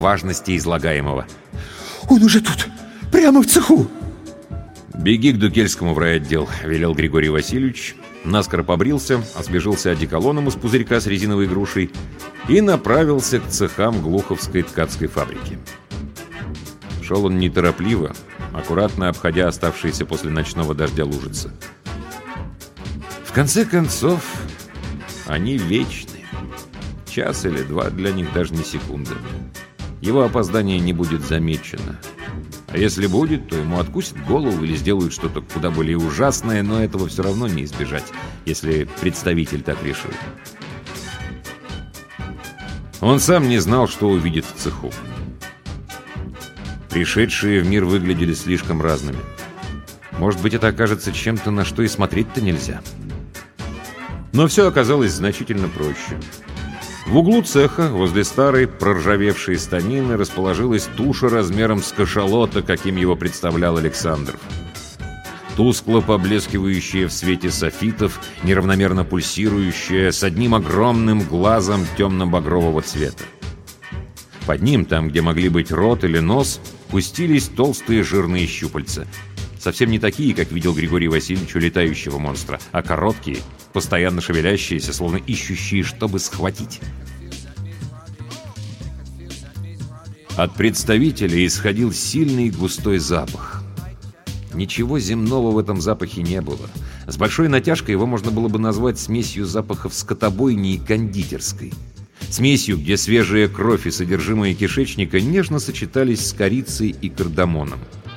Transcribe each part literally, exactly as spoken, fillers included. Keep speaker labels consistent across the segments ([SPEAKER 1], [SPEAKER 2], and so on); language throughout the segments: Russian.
[SPEAKER 1] важности излагаемого.
[SPEAKER 2] «Он уже тут! Прямо в цеху!»
[SPEAKER 1] «Беги к Дукельскому в райотдел», — велел Григорий Васильевич. Наскоро побрился, освежился одеколоном из пузырька с резиновой грушей и направился к цехам Глуховской ткацкой фабрики. Шел он неторопливо, аккуратно обходя оставшиеся после ночного дождя лужицы. В конце концов, они вечны. Час или два для них даже не секунда. Его опоздание не будет замечено. А если будет, то ему откусят голову или сделают что-то куда более ужасное, но этого все равно не избежать, если представитель так решил. Он сам не знал, что увидит в цеху. Пришедшие в мир выглядели слишком разными. Может быть, это окажется чем-то, на что и смотреть-то нельзя. Но все оказалось значительно проще. В углу цеха, возле старой проржавевшей станины, расположилась туша размером с кашалота, каким его представлял Александров. Тускло поблескивающая в свете софитов, неравномерно пульсирующая, с одним огромным глазом темно-багрового цвета. Под ним, там, где могли быть рот или нос, пустились толстые жирные щупальца. Совсем не такие, как видел Григорий Васильевич у летающего монстра, а короткие, постоянно шевелящиеся, словно ищущие, чтобы схватить. От представителя исходил сильный густой запах. Ничего земного в этом запахе не было. С большой натяжкой его можно было бы назвать смесью запахов скотобойни и кондитерской. Смесью, где свежая кровь и содержимое кишечника нежно сочетались с корицей и кардамоном.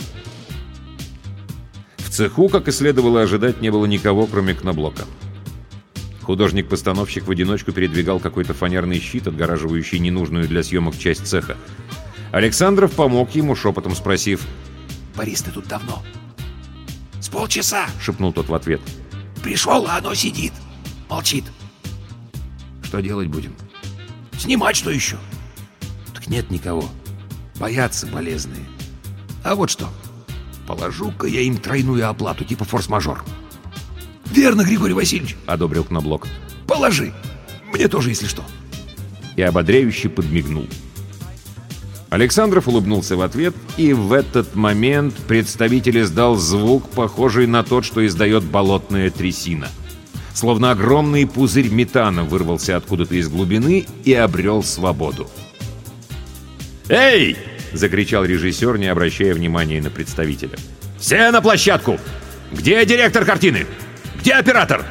[SPEAKER 1] В цеху, как и следовало ожидать, не было никого, кроме Кноблока. Художник-постановщик в одиночку передвигал какой-то фанерный щит, отгораживающий ненужную для съемок часть цеха. Александров помог ему, шепотом спросив:
[SPEAKER 2] «Борис, ты тут давно?» «С полчаса», —
[SPEAKER 1] шепнул тот в ответ.
[SPEAKER 2] «Пришел, а оно сидит, молчит».
[SPEAKER 1] «Что делать будем?»
[SPEAKER 2] «Снимать что еще?»
[SPEAKER 1] «Так нет никого. Боятся болезные».
[SPEAKER 2] «А вот что, положу-ка я им тройную оплату, типа форс-мажор». «Верно, Григорий Васильевич», —
[SPEAKER 1] одобрил Кноблок.
[SPEAKER 2] «Положи. Мне тоже, если что».
[SPEAKER 1] И ободряюще подмигнул. Александров улыбнулся в ответ, и в этот момент представитель издал звук, похожий на тот, что издает болотная трясина. Словно огромный пузырь метана вырвался откуда-то из глубины и обрел свободу. «Эй!» — закричал режиссер, не обращая внимания на представителя. «Все на площадку! Где директор картины? Где оператор?»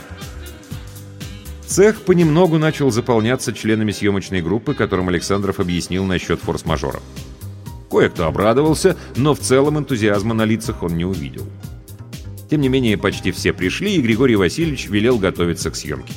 [SPEAKER 1] Цех понемногу начал заполняться членами съемочной группы, которым Александров объяснил насчет форс-мажора. Кое-кто обрадовался, но в целом энтузиазма на лицах он не увидел. Тем не менее, почти все пришли, и Григорий Васильевич велел готовиться к съемке.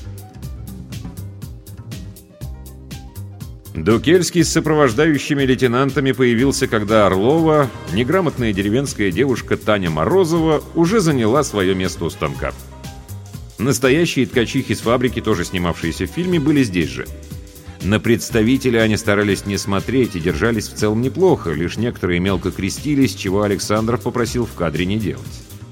[SPEAKER 1] Дукельский с сопровождающими лейтенантами появился, когда Орлова, неграмотная деревенская девушка Таня Морозова, уже заняла свое место у станка. Настоящие ткачихи с фабрики, тоже снимавшиеся в фильме, были здесь же. На представителя они старались не смотреть и держались в целом неплохо, лишь некоторые мелко крестились, чего Александров попросил в кадре не делать.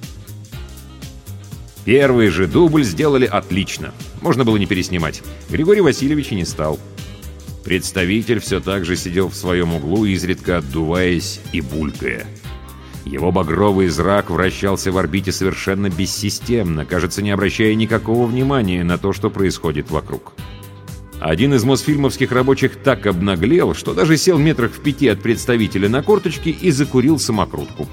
[SPEAKER 1] Первый же дубль сделали отлично. Можно было не переснимать. Григорий Васильевич и не стал. Представитель все так же сидел в своем углу, изредка отдуваясь и булькая. Его багровый зрак вращался в орбите совершенно бессистемно, кажется, не обращая никакого внимания на то, что происходит вокруг. Один из мосфильмовских рабочих так обнаглел, что даже сел метрах в пяти от представителя на корточки и закурил самокрутку.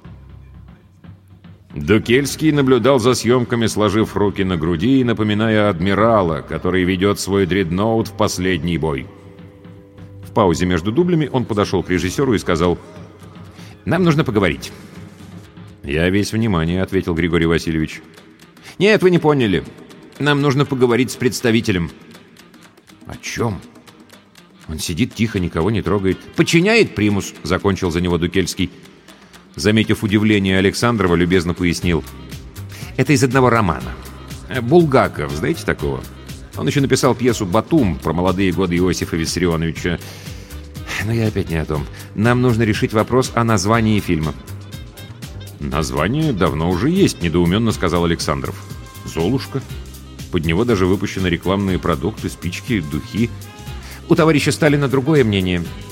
[SPEAKER 1] Дукельский наблюдал за съемками, сложив руки на груди и напоминая адмирала, который ведет свой дредноут в последний бой. В паузе между дублями он подошел к режиссеру и сказал: «Нам нужно поговорить». «Я весь внимание», — ответил Григорий Васильевич. «Нет, вы не поняли. Нам нужно поговорить с представителем». «О чем?» «Он сидит тихо, никого не трогает». «Подчиняет примус», — закончил за него Дукельский. Заметив удивление Александрова, любезно пояснил: «Это из одного романа. Булгаков, знаете такого? Он еще написал пьесу «Батум» про молодые годы Иосифа Виссарионовича. Но я опять не о том. Нам нужно решить вопрос о названии фильма». «Название давно уже есть», — недоуменно сказал Александров. «Золушка. Под него даже выпущены рекламные продукты, спички, духи».
[SPEAKER 2] «У товарища Сталина другое мнение.